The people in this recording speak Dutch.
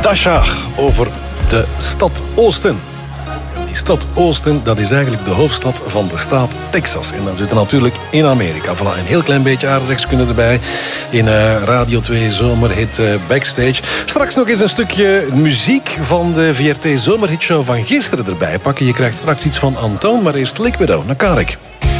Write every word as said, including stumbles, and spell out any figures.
Tasha over de stad Austin. Die stad Austin, dat is eigenlijk de hoofdstad van de staat Texas. En dan zitten natuurlijk in Amerika. Voilà, een heel klein beetje aardrijkskunde erbij. In uh, Radio twee Zomerhit uh, Backstage. Straks nog eens een stukje muziek van de V R T Zomerhitshow van gisteren erbij pakken. Je krijgt straks iets van Antoon, maar eerst Liquido naar Karek.